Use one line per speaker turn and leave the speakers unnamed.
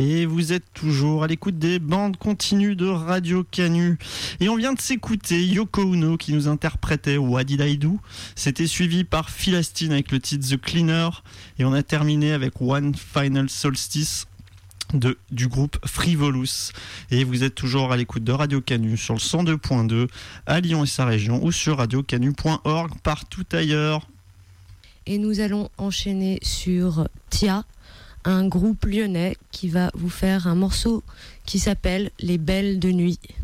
Et vous êtes toujours à l'écoute des bandes continues de Radio Canu. Et on vient de s'écouter Yoko Ono qui nous interprétait What Did I Do. C'était suivi par Phil Astin avec le titre The Cleaner. Et on a terminé avec One Final Solstice du groupe Frivolous. Et vous êtes toujours à l'écoute de Radio Canu sur le 102.2 à Lyon et sa région ou sur radiocanu.org partout ailleurs.
Et nous allons enchaîner sur Tia, un groupe lyonnais qui va vous faire un morceau qui s'appelle Les Belles de Nuit.